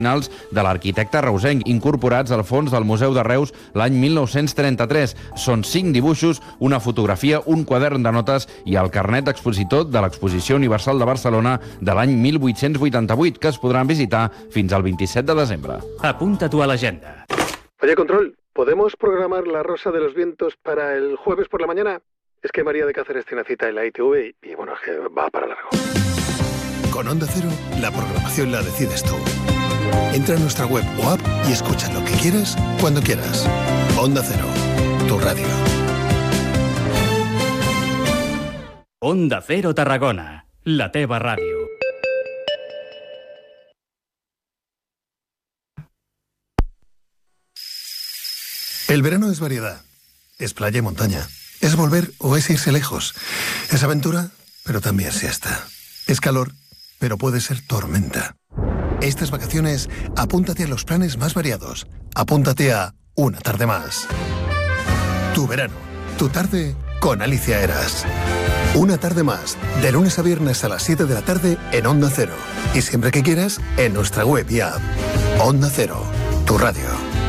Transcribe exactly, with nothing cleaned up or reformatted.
de l'arquitecte reusenc, incorporats al fons del Museu de Reus l'any mil nou-cents trenta-tres. Són cinc dibuixos, una fotografia, un quadern de notes i el carnet expositor de l'Exposició Universal de Barcelona de l'any mil vuit-cents vuitanta-vuit, que es podran visitar fins al vint-i-set de desembre. Apunta tu a l'agenda. Oye, Control, ¿podemos programar La Rosa de los Vientos para el jueves por la mañana? Es que María de Cáceres tiene cita en la I T V y, y bueno, es que va para largo. Con Onda Cero, la programación la decides tú. Entra en nuestra web o app y escucha lo que quieras, cuando quieras. Onda Cero, tu radio. Onda Cero Tarragona, la teva ràdio. El verano es variedad. Es playa y montaña. Es volver o es irse lejos. Es aventura, pero también siesta. Es calor, pero puede ser tormenta. Estas vacaciones, apúntate a los planes más variados. Apúntate a Una Tarde Más. Tu verano, tu tarde con Alicia Eras. Una Tarde Más, de lunes a viernes a las siete de la tarde en Onda Cero. Y siempre que quieras, en nuestra web y app. Onda Cero, tu radio.